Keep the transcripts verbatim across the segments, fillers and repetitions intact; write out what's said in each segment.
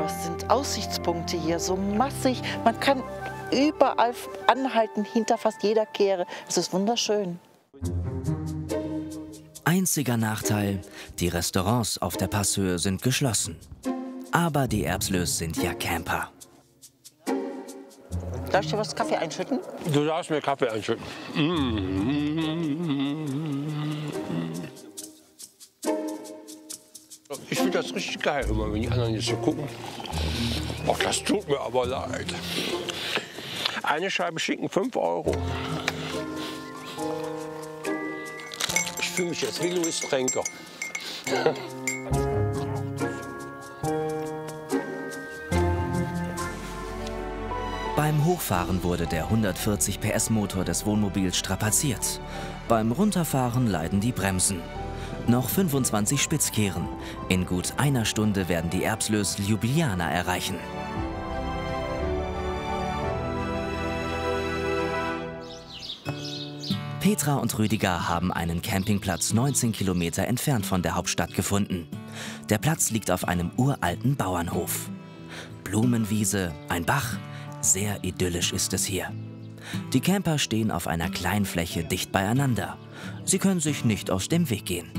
das sind Aussichtspunkte hier, so massig. Man kann überall anhalten, hinter fast jeder Kehre. Es ist wunderschön. Einziger Nachteil, die Restaurants auf der Passhöhe sind geschlossen. Aber die Erbslöß sind ja Camper. Darf ich dir was Kaffee einschütten? Du darfst mir Kaffee einschütten. Ich finde das richtig geil, immer, wenn die anderen jetzt so gucken. Ach, das tut mir aber leid. Eine Scheibe Schinken, fünf Euro. Ich fühle mich jetzt wie Louis Tränker. Beim Hochfahren wurde der hundertvierzig P S Motor des Wohnmobils strapaziert. Beim Runterfahren leiden die Bremsen. Noch fünfundzwanzig Spitzkehren. In gut einer Stunde werden die Erbslöß Ljubljana erreichen. Petra und Rüdiger haben einen Campingplatz neunzehn Kilometer entfernt von der Hauptstadt gefunden. Der Platz liegt auf einem uralten Bauernhof. Blumenwiese, ein Bach. Sehr idyllisch ist es hier. Die Camper stehen auf einer kleinen Fläche dicht beieinander. Sie können sich nicht aus dem Weg gehen.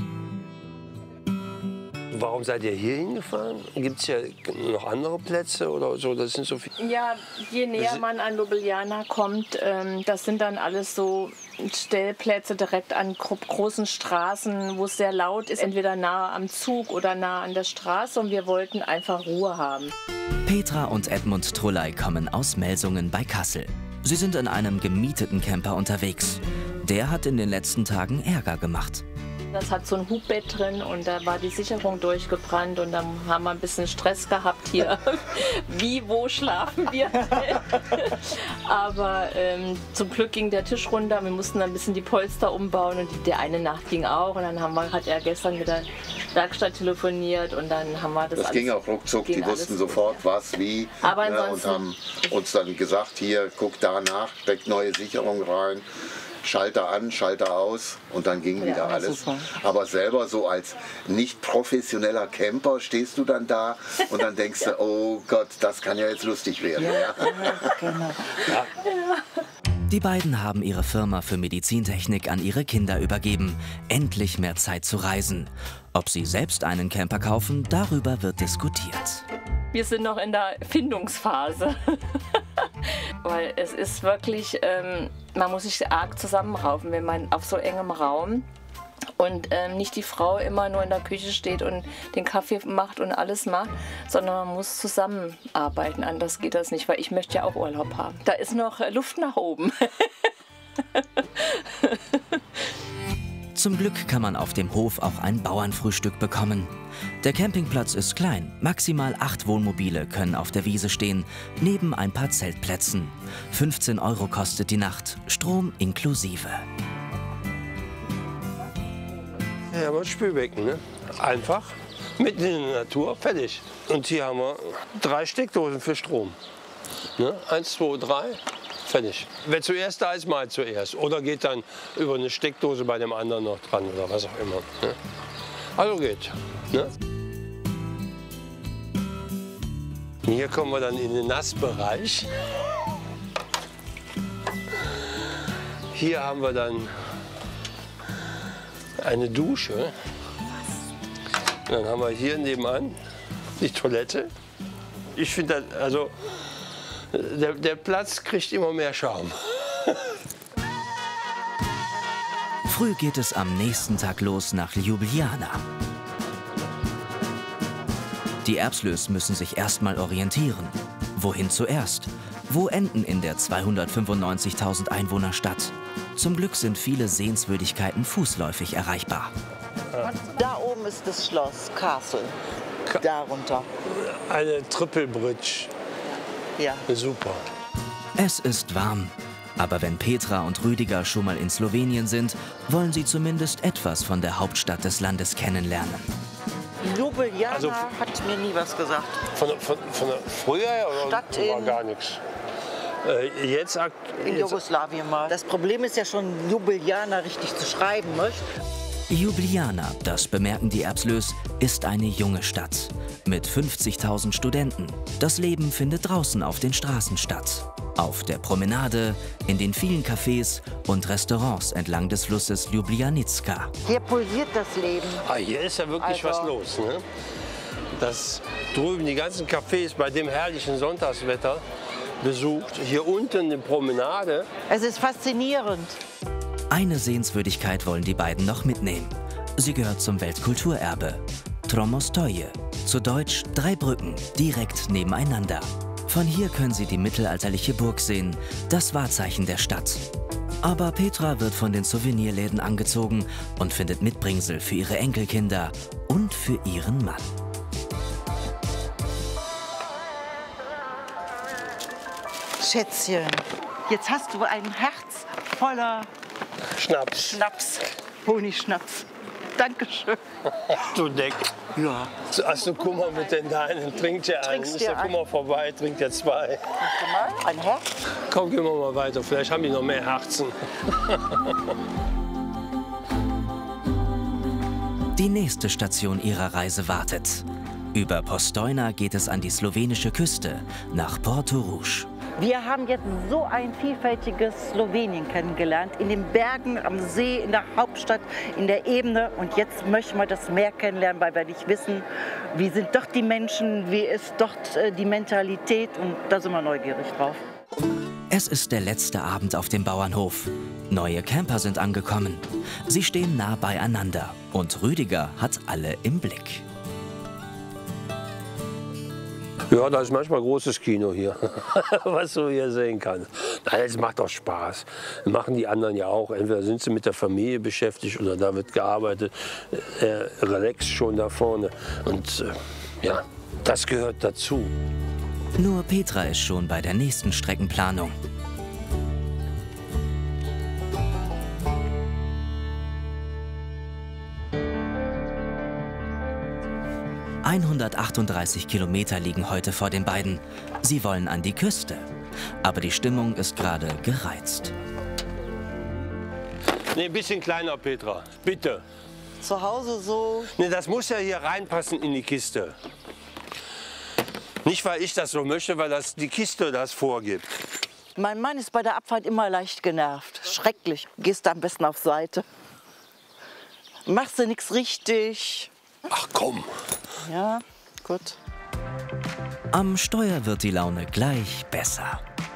Warum seid ihr hier hingefahren? Gibt es ja noch andere Plätze oder so? Das sind so viele. Ja, je näher man an Ljubljana kommt, ähm, das sind dann alles so Stellplätze direkt an gro großen Straßen, wo es sehr laut ist, entweder nahe am Zug oder nahe an der Straße. Und wir wollten einfach Ruhe haben. Petra und Edmund Trulley kommen aus Melsungen bei Kassel. Sie sind in einem gemieteten Camper unterwegs. Der hat in den letzten Tagen Ärger gemacht. Das hat so ein Hubbett drin und da war die Sicherung durchgebrannt und dann haben wir ein bisschen Stress gehabt hier. Wie, wo schlafen wir? Aber ähm, zum Glück ging der Tisch runter. Wir mussten ein bisschen die Polster umbauen und die, der eine Nacht ging auch. Und dann haben wir, hat er gestern mit der Werkstatt telefoniert und dann haben wir das Das alles, ging auch ruckzuck, die wussten sofort was, wie. Aber ne, und haben uns dann gesagt, hier, guck da nach, steckt neue Sicherung rein. Schalter an, Schalter aus und dann ging Ja, wieder alles. super. Aber selber so als nicht professioneller Camper stehst du dann da und dann denkst du, oh Gott, das kann ja jetzt lustig werden. Ja, ja. Genau. Ja. Die beiden haben ihre Firma für Medizintechnik an ihre Kinder übergeben. Endlich mehr Zeit zu reisen. Ob sie selbst einen Camper kaufen, darüber wird diskutiert. Wir sind noch in der Findungsphase. Weil es ist wirklich, ähm, man muss sich arg zusammenraufen, wenn man auf so engem Raum und ähm, nicht die Frau immer nur in der Küche steht und den Kaffee macht und alles macht, sondern man muss zusammenarbeiten. Anders geht das nicht, weil ich möchte ja auch Urlaub haben. Da ist noch Luft nach oben. Zum Glück kann man auf dem Hof auch ein Bauernfrühstück bekommen. Der Campingplatz ist klein, maximal acht Wohnmobile können auf der Wiese stehen, neben ein paar Zeltplätzen. fünfzehn Euro kostet die Nacht, Strom inklusive. Ja, aber ein Spülbecken, ne? Einfach, mitten in der Natur, fertig. Und hier haben wir drei Steckdosen für Strom. Ne? Eins, zwei, drei. Fertig. Wer zuerst da ist, mal zuerst. Oder geht dann über eine Steckdose bei dem anderen noch dran oder was auch immer. Ne? Also geht. Ne? Hier kommen wir dann in den Nassbereich. Hier haben wir dann eine Dusche. Dann haben wir hier nebenan die Toilette. Ich finde, also Der, der Platz kriegt immer mehr Charme. Früh geht es am nächsten Tag los nach Ljubljana. Die Erbslöß müssen sich erstmal orientieren. Wohin zuerst? Wo enden in der zweihundertfünfundneunzigtausend Einwohnerstadt? Zum Glück sind viele Sehenswürdigkeiten fußläufig erreichbar. Da oben ist das Schloss Castle. Darunter. Eine Triple Bridge. Ja. Super. Es ist warm. Aber wenn Petra und Rüdiger schon mal in Slowenien sind, wollen sie zumindest etwas von der Hauptstadt des Landes kennenlernen. Ljubljana Also, hat mir nie was gesagt. Von, von, von der früher oder Stadt war in- gar nichts? Äh, jetzt, akt- In jetzt Jugoslawien mal. Das Problem ist ja schon, Ljubljana richtig zu schreiben, nicht? Ljubljana, das bemerken die Erbslös, ist eine junge Stadt mit fünfzigtausend Studenten. Das Leben findet draußen auf den Straßen statt. Auf der Promenade, in den vielen Cafés und Restaurants entlang des Flusses Ljubljanica. Hier pulsiert das Leben. Ah, hier ist ja wirklich Also- was los. Ne? Das drüben die ganzen Cafés bei dem herrlichen Sonntagswetter besucht. Hier unten die Promenade. Es ist faszinierend. Eine Sehenswürdigkeit wollen die beiden noch mitnehmen. Sie gehört zum Weltkulturerbe. Trommostoje, zu Deutsch drei Brücken, direkt nebeneinander. Von hier können Sie die mittelalterliche Burg sehen, das Wahrzeichen der Stadt. Aber Petra wird von den Souvenirläden angezogen und findet Mitbringsel für ihre Enkelkinder und für ihren Mann. Schätzchen, jetzt hast du ein Herz voller Schnaps. Schnaps. Honigschnaps. Dankeschön. Du Deck. Ja. So, hast du Kummer mit den deinen? Trink dir einen. Trinkst Ist dir der Kummer vorbei, trink dir zwei. Warte mal, ein Herz. Komm, gehen wir mal weiter. Vielleicht haben die noch mehr Herzen. Die nächste Station ihrer Reise wartet. Über Postojna geht es an die slowenische Küste, nach Porto Rouge. Wir haben jetzt so ein vielfältiges Slowenien kennengelernt. In den Bergen, am See, in der Hauptstadt, in der Ebene. Und jetzt möchten wir das Meer kennenlernen, weil wir nicht wissen, wie sind dort die Menschen, wie ist dort äh, die Mentalität. Und da sind wir neugierig drauf. Es ist der letzte Abend auf dem Bauernhof. Neue Camper sind angekommen. Sie stehen nah beieinander und Rüdiger hat alle im Blick. Ja, da ist manchmal großes Kino hier, was du hier sehen kannst. Nein, es macht auch Spaß. Das machen die anderen ja auch. Entweder sind sie mit der Familie beschäftigt oder da wird gearbeitet. Er relaxt schon da vorne. Und äh, ja, das gehört dazu. Nur Petra ist schon bei der nächsten Streckenplanung. hundertachtunddreißig Kilometer liegen heute vor den beiden. Sie wollen an die Küste. Aber die Stimmung ist gerade gereizt. Nee, ein bisschen kleiner, Petra. Bitte. Zu Hause so. Nee, das muss ja hier reinpassen in die Kiste. Nicht, weil ich das so möchte, weil das die Kiste das vorgibt. Mein Mann ist bei der Abfahrt immer leicht genervt. Schrecklich. Gehst du am besten auf Seite. Machst du nichts richtig. Ach komm. Ja, gut. Am Steuer wird die Laune gleich besser.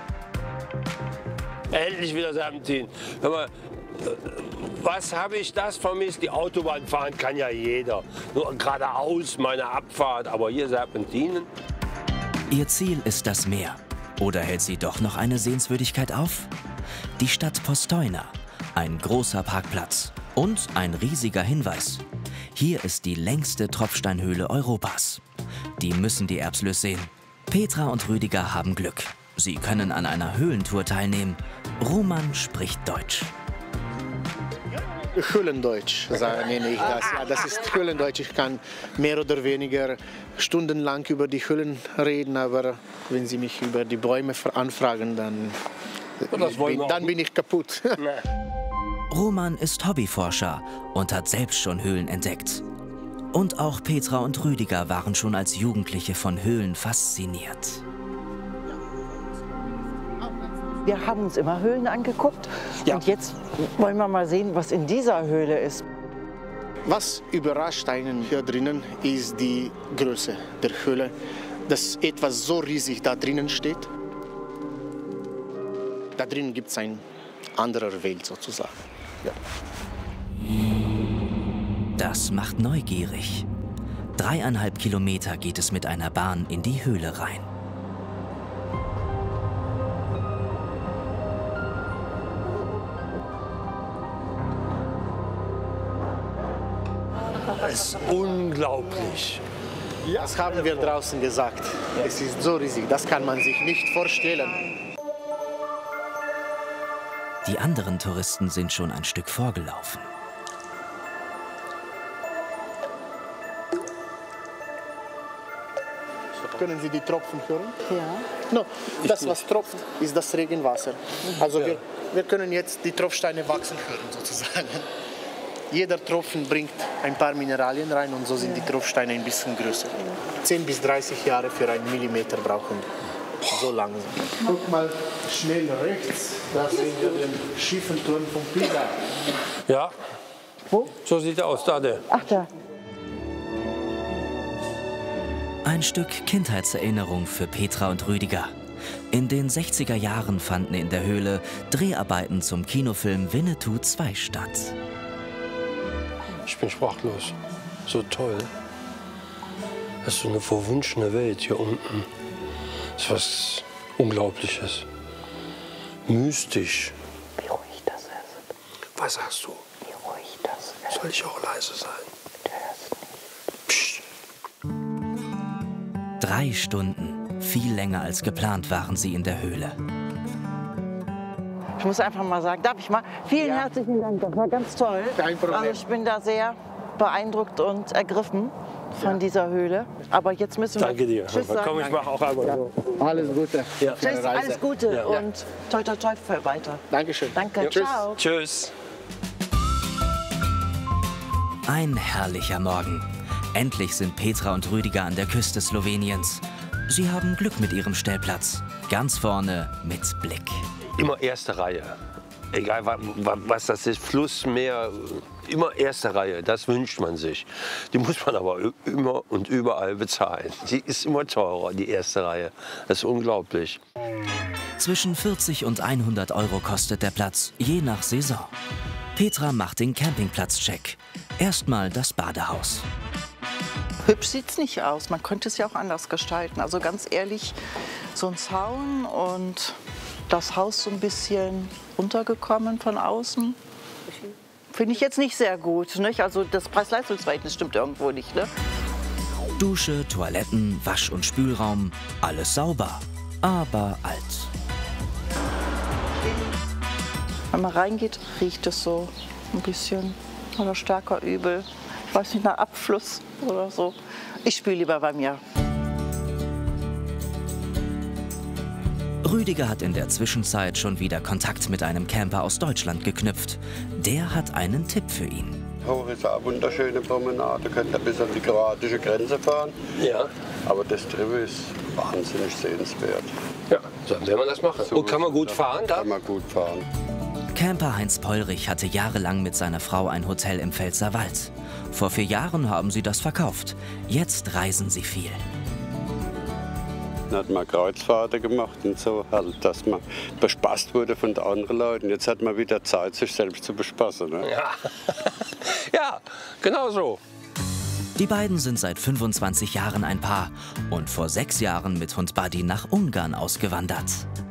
Endlich wieder Serpentin. Hör mal, was habe ich das vermisst? Die Autobahn fahren kann ja jeder. Nur geradeaus meine Abfahrt, aber hier Serpentinen. Ihr Ziel ist das Meer. Oder hält sie doch noch eine Sehenswürdigkeit auf? Die Stadt Postojna, ein großer Parkplatz und ein riesiger Hinweis. Hier ist die längste Tropfsteinhöhle Europas. Die müssen die Erbslös sehen. Petra und Rüdiger haben Glück. Sie können an einer Höhlentour teilnehmen. Roman spricht Deutsch. Höhlendeutsch, nenne ich das. Ja, das ist Höhlendeutsch. Ich kann mehr oder weniger stundenlang über die Höhlen reden, aber wenn Sie mich über die Bäume anfragen, dann, Das wollen wir bin, dann auch. bin ich kaputt. Roman ist Hobbyforscher und hat selbst schon Höhlen entdeckt. Und auch Petra und Rüdiger waren schon als Jugendliche von Höhlen fasziniert. Wir haben uns immer Höhlen angeguckt. Ja. Und jetzt wollen wir mal sehen, was in dieser Höhle ist. Was überrascht einen hier drinnen, ist die Größe der Höhle, dass etwas so riesig da drinnen steht. Da drinnen gibt es eine andere Welt sozusagen. Ja. Das macht neugierig. Dreieinhalb Kilometer geht es mit einer Bahn in die Höhle rein. Das ist unglaublich. Das haben wir draußen gesagt. Es ist so riesig, das kann man sich nicht vorstellen. Die anderen Touristen sind schon ein Stück vorgelaufen. Können Sie die Tropfen hören? Ja. No, das, was tropft, ist das Regenwasser. Also wir, wir können jetzt die Tropfsteine wachsen hören, sozusagen. Jeder Tropfen bringt ein paar Mineralien rein und so sind die Tropfsteine ein bisschen größer. zehn bis dreißig Jahre für einen Millimeter brauchen. So langsam. Guck mal schnell rechts, da sehen wir den schiefen Turm von Pisa. Ja. Wo? So sieht er aus, da der. Ach da. Ein Stück Kindheitserinnerung für Petra und Rüdiger. In den sechziger Jahren fanden in der Höhle Dreharbeiten zum Kinofilm Winnetou zwei statt. Ich bin sprachlos. So toll. Das ist so eine verwunschene Welt hier unten. Das ist was Unglaubliches. Mystisch. Wie ruhig das ist. Was sagst du? Wie ruhig das ist. Soll ich auch leise sein? Psst. Drei Stunden. Viel länger als geplant waren sie in der Höhle. Ich muss einfach mal sagen, darf ich mal? Vielen Ja. herzlichen Dank, das war ganz toll. Kein Problem. Also ich bin da sehr beeindruckt und ergriffen von Ja. dieser Höhle. Aber jetzt müssen wir Danke dir. Tschüss sagen. Komm, ich mache auch einmal so. Alles Gute für Tschüss, Ihre Reise. alles Gute Ja. und toi toi toi für weiter. Dankeschön. Danke, Tschüss. ciao. Tschüss. Ein herrlicher Morgen. Endlich sind Petra und Rüdiger an der Küste Sloweniens. Sie haben Glück mit ihrem Stellplatz. Ganz vorne mit Blick. Immer erste Reihe. Egal wa- wa- was das ist, Fluss, Meer, immer erste Reihe. Das wünscht man sich. Die muss man aber ü- immer und überall bezahlen. Die ist immer teurer, die erste Reihe. Das ist unglaublich. Zwischen vierzig und hundert Euro kostet der Platz, je nach Saison. Petra macht den Campingplatz-Check. Erstmal das Badehaus. Hübsch sieht's nicht aus. Man könnte es ja auch anders gestalten. Also ganz ehrlich, so ein Zaun und das Haus so ein bisschen runtergekommen von außen. Finde ich jetzt nicht sehr gut. Nicht? Also das Preis-Leistungs-Verhältnis stimmt irgendwo nicht. Ne? Dusche, Toiletten, Wasch- und Spülraum, alles sauber, aber alt. Wenn man reingeht, riecht es so ein bisschen oder stärker übel. Ich weiß nicht, nach Abfluss oder so. Ich spüle lieber bei mir. Rüdiger hat in der Zwischenzeit schon wieder Kontakt mit einem Camper aus Deutschland geknüpft. Der hat einen Tipp für ihn. Hoch ist eine wunderschöne Promenade, könnt ihr bis an die kroatische Grenze fahren. Ja. Aber das drüben ist wahnsinnig sehenswert. Ja, so werden wir das machen. Und kann man gut fahren da? Kann man gut fahren. Camper Heinz Pollrich hatte jahrelang mit seiner Frau ein Hotel im Pfälzerwald. Vor vier Jahren haben sie das verkauft. Jetzt reisen sie viel. Dann hat man Kreuzfahrten gemacht und so, halt, dass man bespaßt wurde von den anderen Leuten. Jetzt hat man wieder Zeit, sich selbst zu bespaßen. Ne? Ja. Ja, genau so. Die beiden sind seit fünfundzwanzig Jahren ein Paar und vor sechs Jahren mit Hund Buddy nach Ungarn ausgewandert.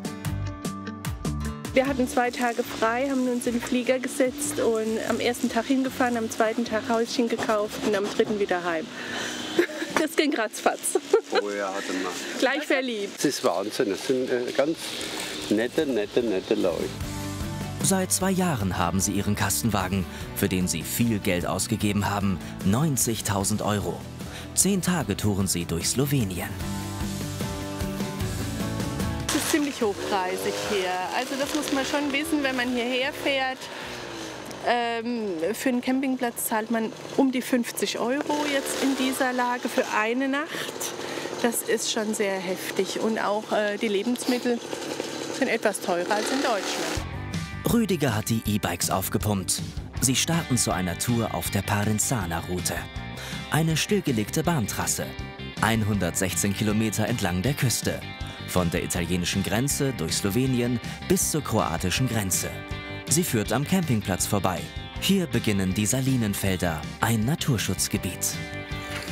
Wir hatten zwei Tage frei, haben uns in den Flieger gesetzt und am ersten Tag hingefahren, am zweiten Tag Häuschen gekauft und am dritten wieder heim. Das ging ratzfatz. Oh ja, hatte man. Gleich verliebt. Das ist Wahnsinn. Das sind äh, ganz nette, nette, nette Leute. Seit zwei Jahren haben sie ihren Kastenwagen, für den sie viel Geld ausgegeben haben, neunzigtausend Euro. Zehn Tage touren sie durch Slowenien. Es ist ziemlich hochpreisig hier. Also das muss man schon wissen, wenn man hierher fährt. Ähm, für einen Campingplatz zahlt man um die fünfzig Euro jetzt in dieser Lage für eine Nacht. Das ist schon sehr heftig. Und auch äh, die Lebensmittel sind etwas teurer als in Deutschland. Rüdiger hat die E-Bikes aufgepumpt. Sie starten zu einer Tour auf der Parenzana-Route. Eine stillgelegte Bahntrasse. hundertsechzehn Kilometer entlang der Küste. Von der italienischen Grenze durch Slowenien bis zur kroatischen Grenze. Sie führt am Campingplatz vorbei. Hier beginnen die Salinenfelder, ein Naturschutzgebiet.